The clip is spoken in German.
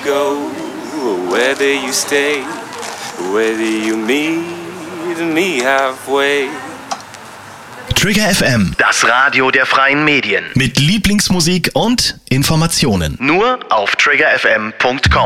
go, whether you stay, whether you meet me halfway. Trigger FM, Das Radio der freien Medien. mit Lieblingsmusik und Informationen. Nur auf triggerfm.com.